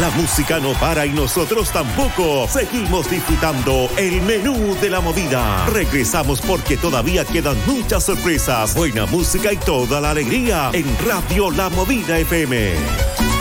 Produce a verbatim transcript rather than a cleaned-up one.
La música no para y nosotros tampoco. Seguimos disfrutando el menú de la movida. Regresamos porque todavía quedan muchas sorpresas, buena música y toda la alegría en Radio La Movida F M.